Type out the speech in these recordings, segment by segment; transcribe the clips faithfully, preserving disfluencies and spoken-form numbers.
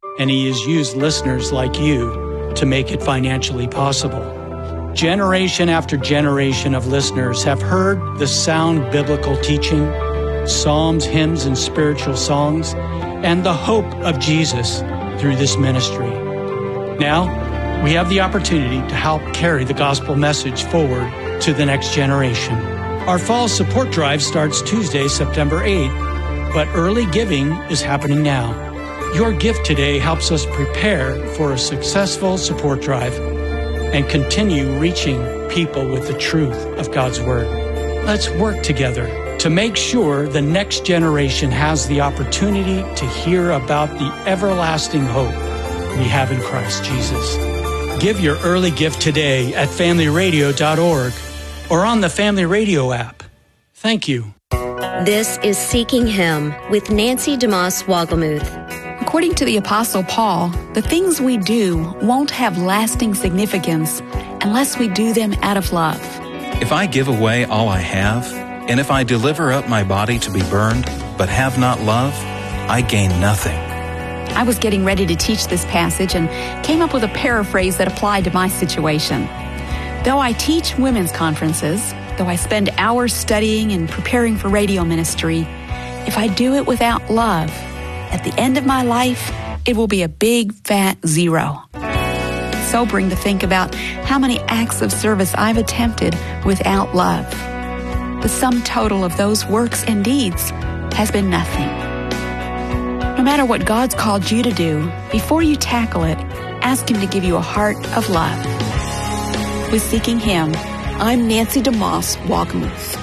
and He has used listeners like you to make it financially possible. Generation after generation of listeners have heard the sound biblical teaching, psalms, hymns, and spiritual songs, and the hope of Jesus through this ministry. Now, we have the opportunity to help carry the gospel message forward to the next generation. Our fall support drive starts Tuesday, September eighth, but early giving is happening now. Your gift today helps us prepare for a successful support drive and continue reaching people with the truth of God's Word. Let's work together to make sure the next generation has the opportunity to hear about the everlasting hope we have in Christ Jesus. Give your early gift today at family radio dot org or on the Family Radio app. Thank you. This is Seeking Him with Nancy DeMoss Wogelmuth. According to the Apostle Paul, the things we do won't have lasting significance unless we do them out of love. If I give away all I have, and if I deliver up my body to be burned, but have not love, I gain nothing. I was getting ready to teach this passage and came up with a paraphrase that applied to my situation. Though I teach women's conferences, though I spend hours studying and preparing for radio ministry, if I do it without love, at the end of my life, it will be a big fat zero. Sobering to think about how many acts of service I've attempted without love. The sum total of those works and deeds has been nothing. No matter what God's called you to do, before you tackle it, ask Him to give you a heart of love. With Seeking Him, I'm Nancy DeMoss Wogelmuth.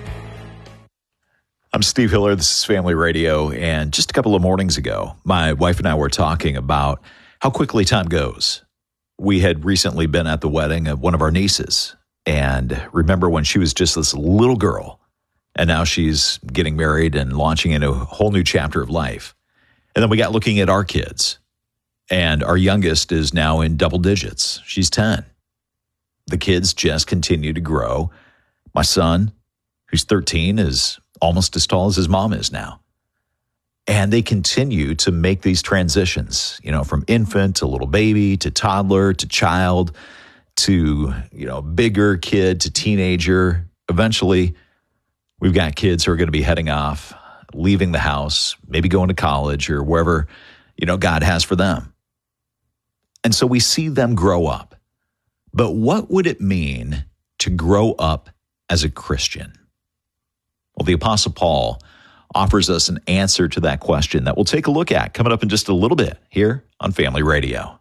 I'm Steve Hiller. This is Family Radio. And just a couple of mornings ago, my wife and I were talking about how quickly time goes. We had recently been at the wedding of one of our nieces. And remember when she was just this little girl, and now she's getting married and launching into a whole new chapter of life. And then we got looking at our kids, and our youngest is now in double digits. She's ten. The kids just continue to grow. My son, who's thirteen, is almost as tall as his mom is now. And they continue to make these transitions, you know, from infant to little baby to toddler to child to, you know, bigger kid to teenager. Eventually, we've got kids who are going to be heading off, leaving the house, maybe going to college or wherever, you know, God has for them. And so we see them grow up. But what would it mean to grow up as a Christian? Well, the Apostle Paul offers us an answer to that question that we'll take a look at coming up in just a little bit here on Family Radio.